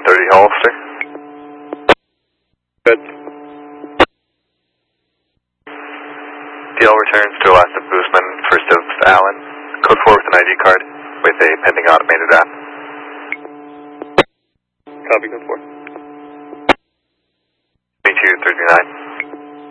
30 Hollister. Good. DL returns to Alaska Boostman, first of Allen. Code 4 with an ID card with a pending automated app. Copy, code 4. 2239.